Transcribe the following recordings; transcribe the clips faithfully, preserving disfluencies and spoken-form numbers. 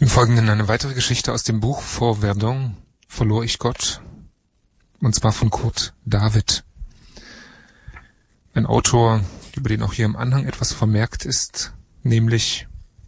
Im Folgenden eine weitere Geschichte aus dem Buch Vor Verdun, verlor ich Gott, und zwar von Kurt David. Ein Autor, über den auch hier im Anhang etwas vermerkt ist, nämlich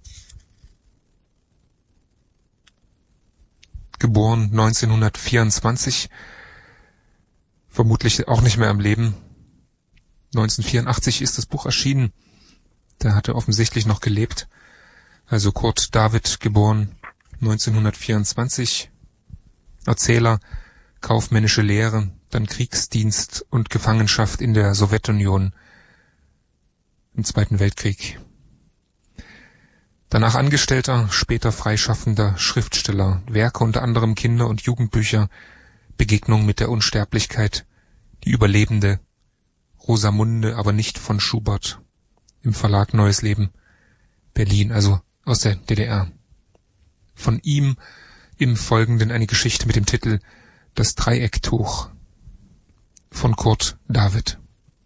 geboren neunzehnhundertvierundzwanzig, vermutlich auch nicht mehr am Leben. neunzehnhundertvierundachtzig ist das Buch erschienen, da hat er offensichtlich noch gelebt. Also Kurt David, geboren neunzehnhundertvierundzwanzig, Erzähler, kaufmännische Lehre, dann Kriegsdienst und Gefangenschaft in der Sowjetunion im Zweiten Weltkrieg. Danach Angestellter, später freischaffender Schriftsteller, Werke unter anderem Kinder- und Jugendbücher, Begegnung mit der Unsterblichkeit, die Überlebende, Rosamunde, aber nicht von Schubert, im Verlag Neues Leben, Berlin, also aus der D D R. Von ihm im Folgenden eine Geschichte mit dem Titel Das Dreiecktuch von Kurt David.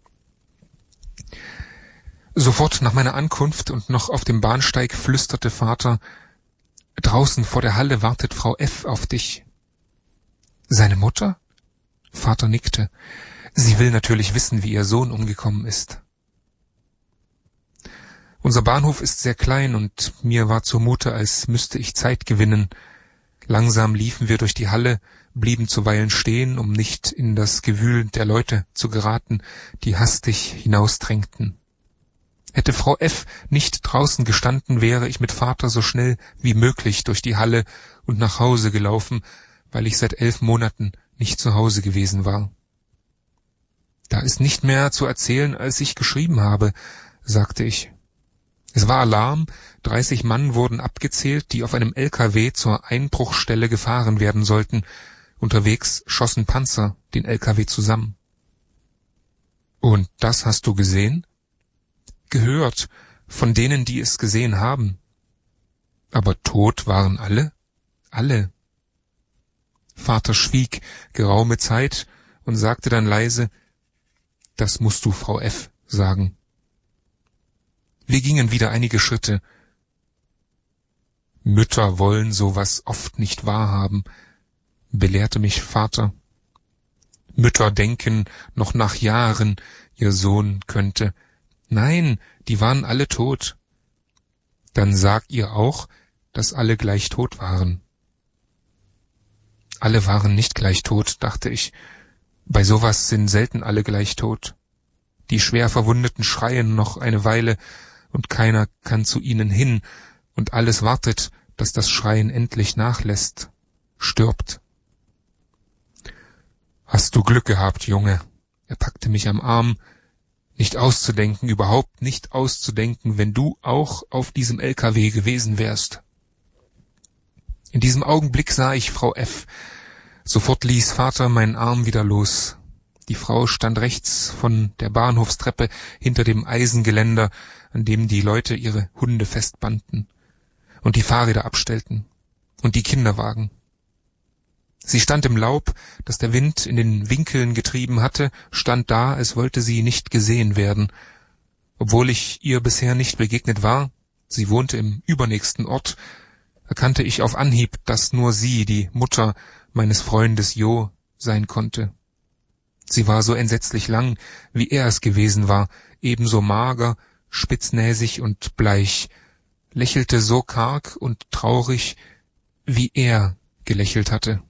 Sofort nach meiner Ankunft und noch auf dem Bahnsteig flüsterte Vater: Draußen vor der Halle wartet Frau F. auf dich. Seine Mutter? Vater nickte. Sie will natürlich wissen, wie ihr Sohn umgekommen ist. Unser Bahnhof ist sehr klein und mir war zumute, als müsste ich Zeit gewinnen. Langsam liefen wir durch die Halle, blieben zuweilen stehen, um nicht in das Gewühl der Leute zu geraten, die hastig hinausdrängten. Hätte Frau F. nicht draußen gestanden, wäre ich mit Vater so schnell wie möglich durch die Halle und nach Hause gelaufen, weil ich seit elf Monaten nicht zu Hause gewesen war. Da ist nicht mehr zu erzählen, als ich geschrieben habe, sagte ich. Es war Alarm, dreißig Mann wurden abgezählt, die auf einem L K W zur Einbruchstelle gefahren werden sollten. Unterwegs schossen Panzer den L K W zusammen. Und das hast du gesehen? Gehört, von denen, die es gesehen haben. Aber tot waren alle? Alle. Vater schwieg geraume Zeit und sagte dann leise: Das musst du Frau F. sagen. Wir gingen wieder einige Schritte. Mütter wollen sowas oft nicht wahrhaben, belehrte mich Vater. Mütter denken noch nach Jahren, ihr Sohn könnte. Nein, die waren alle tot. Dann sag ihr auch, dass alle gleich tot waren. Alle waren nicht gleich tot, dachte ich. Bei sowas sind selten alle gleich tot. Die schwer Verwundeten schreien noch eine Weile, und keiner kann zu ihnen hin, und alles wartet, dass das Schreien endlich nachlässt, stirbt. Hast du Glück gehabt, Junge? Er packte mich am Arm. Nicht auszudenken, überhaupt nicht auszudenken, wenn du auch auf diesem L K W gewesen wärst. In diesem Augenblick sah ich Frau F. Sofort ließ Vater meinen Arm wieder los. Die Frau stand rechts von der Bahnhofstreppe hinter dem Eisengeländer, an dem die Leute ihre Hunde festbanden und die Fahrräder abstellten und die Kinderwagen. Sie stand im Laub, das der Wind in den Winkeln getrieben hatte, stand da, als wollte sie nicht gesehen werden. Obwohl ich ihr bisher nicht begegnet war, sie wohnte im übernächsten Ort, erkannte ich auf Anhieb, dass nur sie die Mutter meines Freundes Jo sein konnte. Sie war so entsetzlich lang, wie er es gewesen war, ebenso mager, spitznäsig und bleich, lächelte so karg und traurig, wie er gelächelt hatte.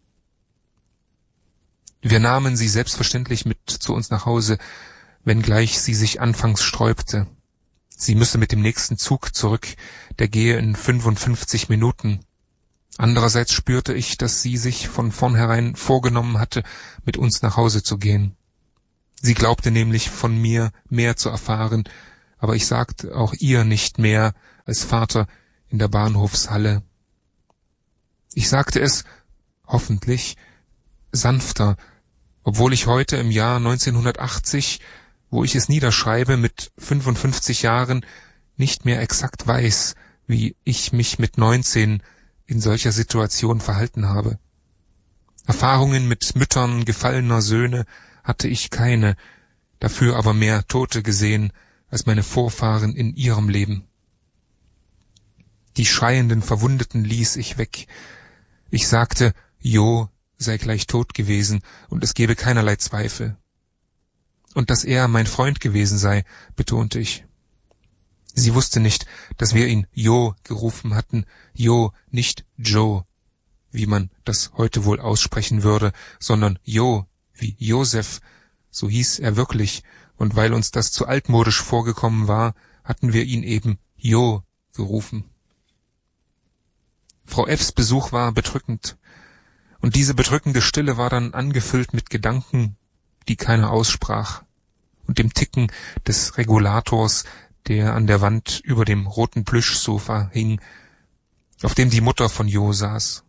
Wir nahmen sie selbstverständlich mit zu uns nach Hause, wenngleich sie sich anfangs sträubte. Sie müsse mit dem nächsten Zug zurück, der gehe in fünfundfünfzig Minuten. Andererseits spürte ich, dass sie sich von vornherein vorgenommen hatte, mit uns nach Hause zu gehen. Sie glaubte nämlich, von mir mehr zu erfahren, aber ich sagte auch ihr nicht mehr als Vater in der Bahnhofshalle. Ich sagte es, hoffentlich, sanfter, obwohl ich heute im Jahr neunzehnhundertachtzig, wo ich es niederschreibe, mit fünfundfünfzig Jahren nicht mehr exakt weiß, wie ich mich mit neunzehn in solcher Situation verhalten habe. Erfahrungen mit Müttern gefallener Söhne hatte ich keine, dafür aber mehr Tote gesehen als meine Vorfahren in ihrem Leben. Die schreienden Verwundeten ließ ich weg. Ich sagte, Jo sei gleich tot gewesen und es gebe keinerlei Zweifel. Und dass er mein Freund gewesen sei, betonte ich. Sie wusste nicht, dass wir ihn Jo gerufen hatten, Jo, nicht Joe, wie man das heute wohl aussprechen würde, sondern Jo, wie Josef, so hieß er wirklich, und weil uns das zu altmodisch vorgekommen war, hatten wir ihn eben Jo gerufen. Frau F's Besuch war bedrückend, und diese bedrückende Stille war dann angefüllt mit Gedanken, die keiner aussprach, und dem Ticken des Regulators, der an der Wand über dem roten Plüschsofa hing, auf dem die Mutter von Jo saß.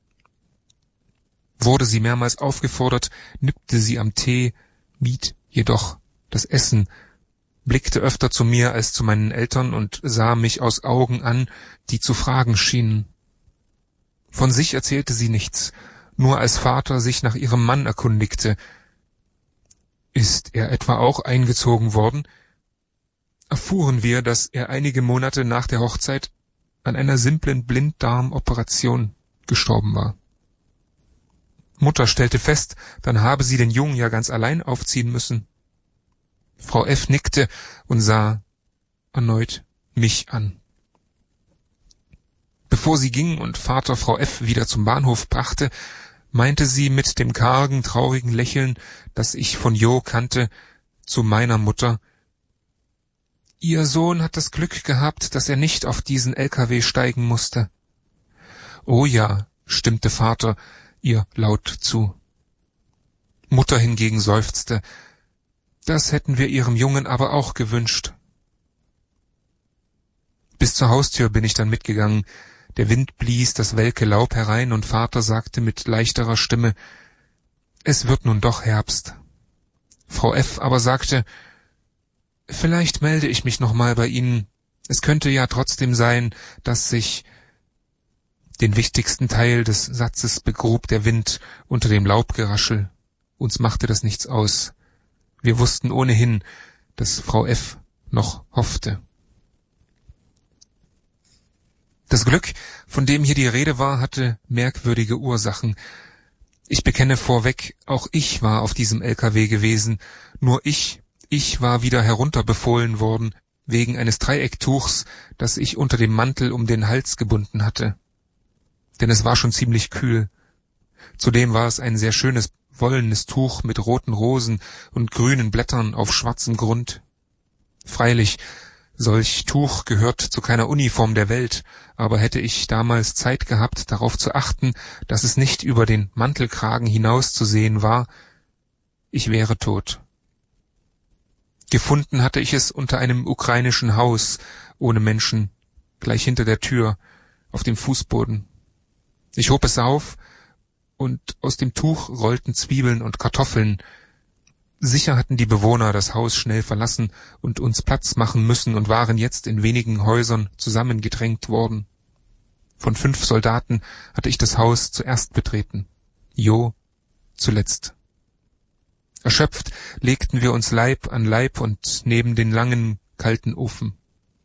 Wurde sie mehrmals aufgefordert, nippte sie am Tee, mied jedoch das Essen, blickte öfter zu mir als zu meinen Eltern und sah mich aus Augen an, die zu fragen schienen. Von sich erzählte sie nichts, nur als Vater sich nach ihrem Mann erkundigte. Ist er etwa auch eingezogen worden? Erfuhren wir, dass er einige Monate nach der Hochzeit an einer simplen Blinddarmoperation gestorben war. Mutter stellte fest, dann habe sie den Jungen ja ganz allein aufziehen müssen. Frau F. nickte und sah erneut mich an. Bevor sie ging und Vater Frau F. wieder zum Bahnhof brachte, meinte sie mit dem kargen, traurigen Lächeln, das ich von Jo kannte, zu meiner Mutter: Ihr Sohn hat das Glück gehabt, dass er nicht auf diesen L K W steigen musste. Oh ja, stimmte Vater ihr laut zu. Mutter hingegen seufzte: Das hätten wir ihrem Jungen aber auch gewünscht. Bis zur Haustür bin ich dann mitgegangen. Der Wind blies das welke Laub herein und Vater sagte mit leichterer Stimme: Es wird nun doch Herbst. Frau F. aber sagte: Vielleicht melde ich mich noch mal bei Ihnen. Es könnte ja trotzdem sein, dass sich... Den wichtigsten Teil des Satzes begrub der Wind unter dem Laubgeraschel. Uns machte das nichts aus. Wir wussten ohnehin, dass Frau F. noch hoffte. Das Glück, von dem hier die Rede war, hatte merkwürdige Ursachen. Ich bekenne vorweg, auch ich war auf diesem L K W gewesen, nur ich, ich war wieder herunterbefohlen worden, wegen eines Dreiecktuchs, das ich unter dem Mantel um den Hals gebunden hatte. Denn es war schon ziemlich kühl. Zudem war es ein sehr schönes, wollenes Tuch mit roten Rosen und grünen Blättern auf schwarzem Grund. Freilich, solch Tuch gehört zu keiner Uniform der Welt, aber hätte ich damals Zeit gehabt, darauf zu achten, dass es nicht über den Mantelkragen hinaus zu sehen war, ich wäre tot. Gefunden hatte ich es unter einem ukrainischen Haus, ohne Menschen, gleich hinter der Tür, auf dem Fußboden. Ich hob es auf, und aus dem Tuch rollten Zwiebeln und Kartoffeln. Sicher hatten die Bewohner das Haus schnell verlassen und uns Platz machen müssen und waren jetzt in wenigen Häusern zusammengedrängt worden. Von fünf Soldaten hatte ich das Haus zuerst betreten, Jo zuletzt. Erschöpft legten wir uns Leib an Leib und neben den langen, kalten Ofen.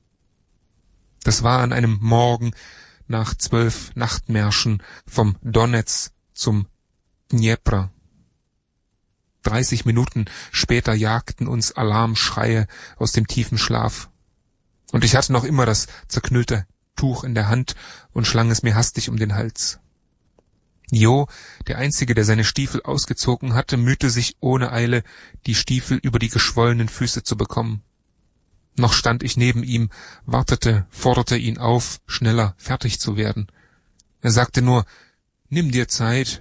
Das war an einem Morgen nach zwölf Nachtmärschen vom Donez zum Dnjepr. Dreißig Minuten später jagten uns Alarmschreie aus dem tiefen Schlaf. Und ich hatte noch immer das zerknüllte Tuch in der Hand und schlang es mir hastig um den Hals. Jo, der Einzige, der seine Stiefel ausgezogen hatte, mühte sich ohne Eile, die Stiefel über die geschwollenen Füße zu bekommen. Noch stand ich neben ihm, wartete, forderte ihn auf, schneller fertig zu werden. Er sagte nur: Nimm dir Zeit.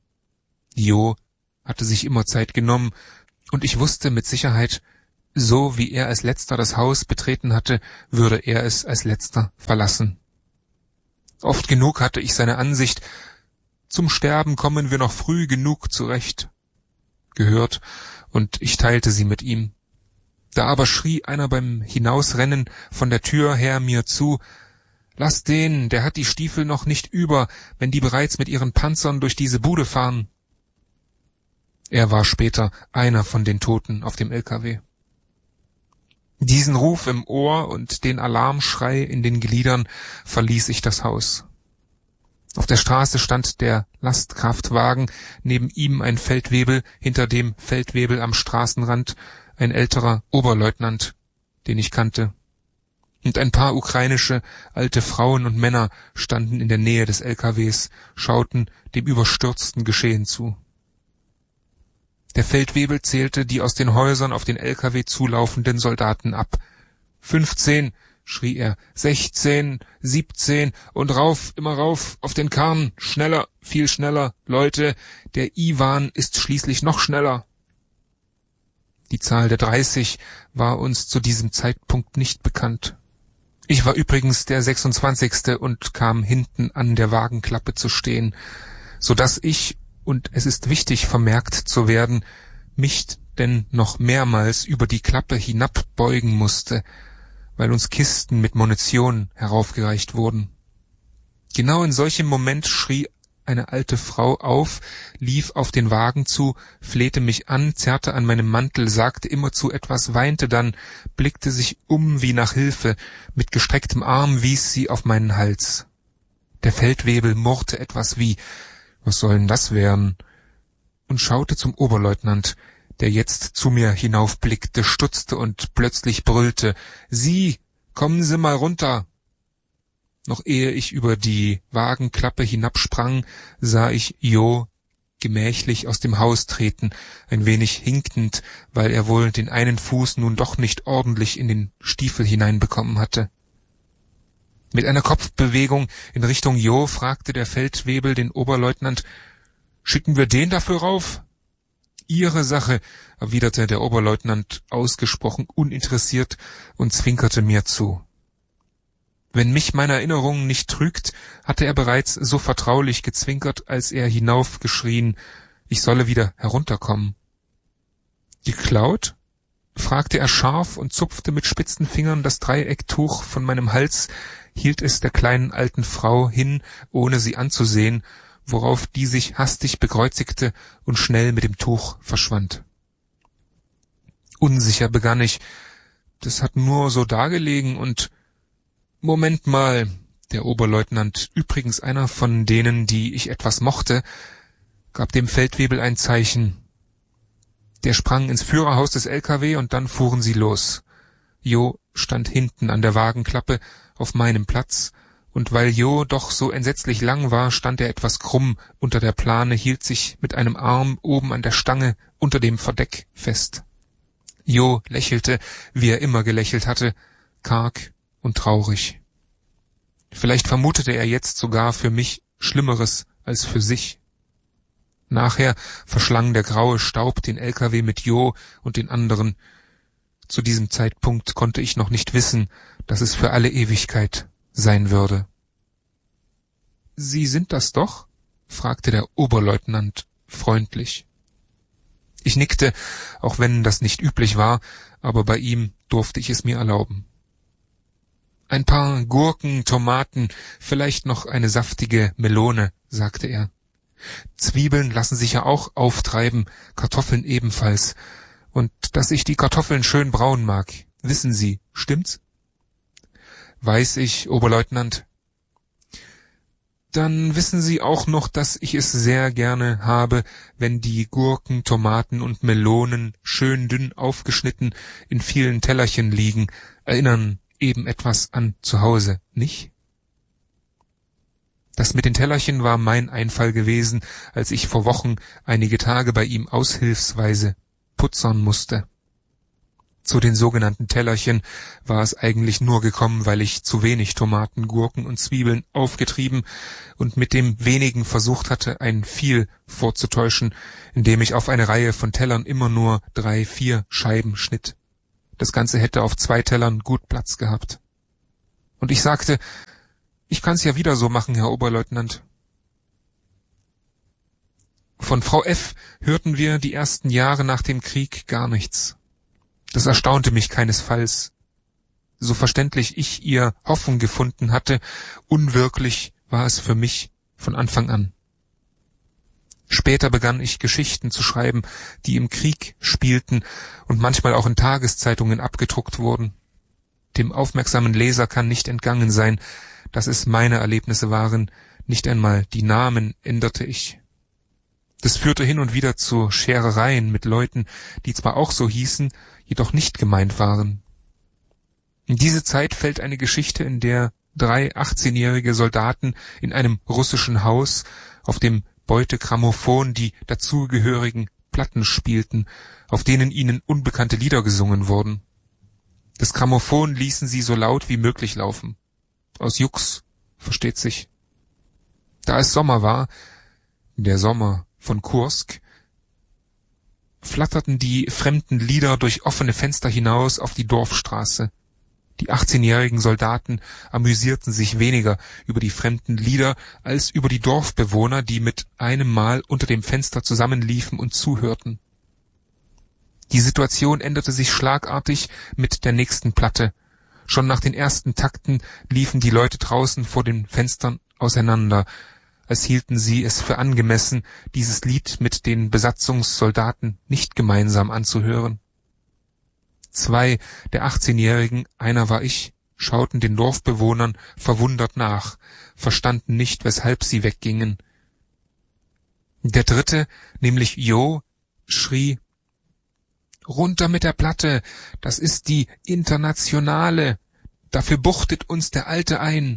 Jo hatte sich immer Zeit genommen, und ich wusste mit Sicherheit, so wie er als letzter das Haus betreten hatte, würde er es als letzter verlassen. Oft genug hatte ich seine Ansicht: Zum Sterben kommen wir noch früh genug zurecht, gehört, und ich teilte sie mit ihm. Da aber schrie einer beim Hinausrennen von der Tür her mir zu: Lass den, der hat die Stiefel noch nicht über, wenn die bereits mit ihren Panzern durch diese Bude fahren. Er war später einer von den Toten auf dem L K W. Diesen Ruf im Ohr und den Alarmschrei in den Gliedern verließ ich das Haus. Auf der Straße stand der Lastkraftwagen, neben ihm ein Feldwebel, hinter dem Feldwebel am Straßenrand ein älterer Oberleutnant, den ich kannte. Und ein paar ukrainische alte Frauen und Männer standen in der Nähe des L K Ws, schauten dem überstürzten Geschehen zu. Der Feldwebel zählte die aus den Häusern auf den L K W zulaufenden Soldaten ab. Fünfzehn, schrie er, sechzehn, siebzehn und rauf, immer rauf, auf den Karren, schneller, viel schneller, Leute, der Iwan ist schließlich noch schneller. Die Zahl der dreißig war uns zu diesem Zeitpunkt nicht bekannt. Ich war übrigens der sechsundzwanzigste und kam hinten an der Wagenklappe zu stehen, so dass ich, und es ist wichtig vermerkt zu werden, mich denn noch mehrmals über die Klappe hinabbeugen musste, weil uns Kisten mit Munition heraufgereicht wurden. Genau in solchem Moment schrie eine alte Frau auf, lief auf den Wagen zu, flehte mich an, zerrte an meinem Mantel, sagte immerzu etwas, weinte dann, blickte sich um wie nach Hilfe, mit gestrecktem Arm wies sie auf meinen Hals. Der Feldwebel murrte etwas wie, was soll denn das werden? Und schaute zum Oberleutnant, der jetzt zu mir hinaufblickte, stutzte und plötzlich brüllte, Sie, kommen Sie mal runter! Noch ehe ich über die Wagenklappe hinabsprang, sah ich Jo gemächlich aus dem Haus treten, ein wenig hinkend, weil er wohl den einen Fuß nun doch nicht ordentlich in den Stiefel hineinbekommen hatte. Mit einer Kopfbewegung in Richtung Jo fragte der Feldwebel den Oberleutnant, »Schicken wir den dafür rauf?« »Ihre Sache«, erwiderte der Oberleutnant ausgesprochen uninteressiert und zwinkerte mir zu. Wenn mich meine Erinnerung nicht trügt, hatte er bereits so vertraulich gezwinkert, als er hinaufgeschrien, ich solle wieder herunterkommen. »Geklaut?« fragte er scharf und zupfte mit spitzen Fingern das Dreiecktuch von meinem Hals, hielt es der kleinen alten Frau hin, ohne sie anzusehen, worauf die sich hastig bekreuzigte und schnell mit dem Tuch verschwand. Unsicher begann ich, das hat nur so dagelegen und Moment mal, der Oberleutnant, übrigens einer von denen, die ich etwas mochte, gab dem Feldwebel ein Zeichen. Der sprang ins Führerhaus des L K W und dann fuhren sie los. Jo stand hinten an der Wagenklappe auf meinem Platz, und weil Jo doch so entsetzlich lang war, stand er etwas krumm unter der Plane, hielt sich mit einem Arm oben an der Stange unter dem Verdeck fest. Jo lächelte, wie er immer gelächelt hatte, karg und traurig. Vielleicht vermutete er jetzt sogar für mich Schlimmeres als für sich. Nachher verschlang der graue Staub den L K W mit Jo und den anderen. Zu diesem Zeitpunkt konnte ich noch nicht wissen, dass es für alle Ewigkeit sein würde. »Sie sind das doch?« fragte der Oberleutnant freundlich. Ich nickte, auch wenn das nicht üblich war, aber bei ihm durfte ich es mir erlauben. »Ein paar Gurken, Tomaten, vielleicht noch eine saftige Melone«, sagte er. »Zwiebeln lassen sich ja auch auftreiben, Kartoffeln ebenfalls. Und dass ich die Kartoffeln schön braun mag, wissen Sie, stimmt's?« »Weiß ich, Oberleutnant.« »Dann wissen Sie auch noch, dass ich es sehr gerne habe, wenn die Gurken, Tomaten und Melonen schön dünn aufgeschnitten in vielen Tellerchen liegen, erinnern eben etwas an zu Hause, nicht?« Das mit den Tellerchen war mein Einfall gewesen, als ich vor Wochen einige Tage bei ihm aushilfsweise putzern musste. Zu den sogenannten Tellerchen war es eigentlich nur gekommen, weil ich zu wenig Tomaten, Gurken und Zwiebeln aufgetrieben und mit dem wenigen versucht hatte, ein viel vorzutäuschen, indem ich auf eine Reihe von Tellern immer nur drei, vier Scheiben schnitt. Das Ganze hätte auf zwei Tellern gut Platz gehabt. Und ich sagte, ich kann's ja wieder so machen, Herr Oberleutnant. Von Frau F. hörten wir die ersten Jahre nach dem Krieg gar nichts. Das erstaunte mich keinesfalls. So verständlich ich ihr Hoffnung gefunden hatte, unwirklich war es für mich von Anfang an. Später begann ich Geschichten zu schreiben, die im Krieg spielten und manchmal auch in Tageszeitungen abgedruckt wurden. Dem aufmerksamen Leser kann nicht entgangen sein, dass es meine Erlebnisse waren, nicht einmal die Namen änderte ich. Das führte hin und wieder zu Scherereien mit Leuten, die zwar auch so hießen, jedoch nicht gemeint waren. In diese Zeit fällt eine Geschichte, in der drei achtzehnjährige Soldaten in einem russischen Haus auf dem Beutegrammophon die dazugehörigen Platten spielten, auf denen ihnen unbekannte Lieder gesungen wurden. Das Grammophon ließen sie so laut wie möglich laufen. Aus Jux, versteht sich. Da es Sommer war, der Sommer von Kursk, flatterten die fremden Lieder durch offene Fenster hinaus auf die Dorfstraße. Die achtzehnjährigen Soldaten amüsierten sich weniger über die fremden Lieder als über die Dorfbewohner, die mit einem Mal unter dem Fenster zusammenliefen und zuhörten. Die Situation änderte sich schlagartig mit der nächsten Platte. Schon nach den ersten Takten liefen die Leute draußen vor den Fenstern auseinander, als hielten sie es für angemessen, dieses Lied mit den Besatzungssoldaten nicht gemeinsam anzuhören. Zwei der achtzehnjährigen, einer war ich, schauten den Dorfbewohnern verwundert nach, verstanden nicht, weshalb sie weggingen. Der dritte, nämlich Jo, schrie: »Runter mit der Platte, das ist die Internationale, dafür buchtet uns der Alte ein.«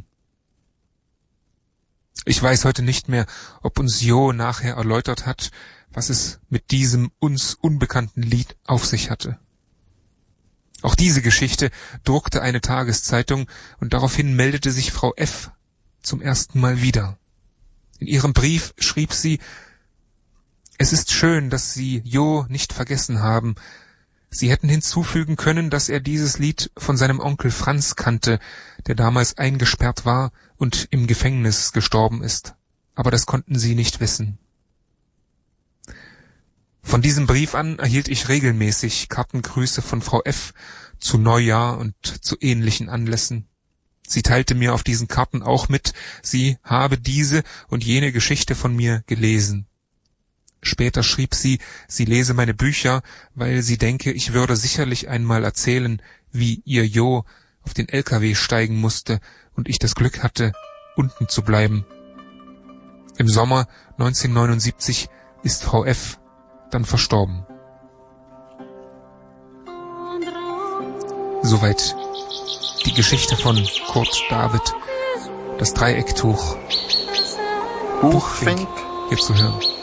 Ich weiß heute nicht mehr, ob uns Jo nachher erläutert hat, was es mit diesem uns unbekannten Lied auf sich hatte. Auch diese Geschichte druckte eine Tageszeitung, und daraufhin meldete sich Frau F. zum ersten Mal wieder. In ihrem Brief schrieb sie: »Es ist schön, dass Sie Jo nicht vergessen haben. Sie hätten hinzufügen können, dass er dieses Lied von seinem Onkel Franz kannte, der damals eingesperrt war und im Gefängnis gestorben ist. Aber das konnten Sie nicht wissen.« Von diesem Brief an erhielt ich regelmäßig Kartengrüße von Frau F. zu Neujahr und zu ähnlichen Anlässen. Sie teilte mir auf diesen Karten auch mit, sie habe diese und jene Geschichte von mir gelesen. Später schrieb sie, sie lese meine Bücher, weil sie denke, ich würde sicherlich einmal erzählen, wie ihr Jo auf den L K W steigen musste und ich das Glück hatte, unten zu bleiben. Im Sommer neunzehnhundertneunundsiebzig ist Frau F. dann verstorben. Soweit die Geschichte von Kurt David, das Dreiecktuch. Buchfink, hier zu hören.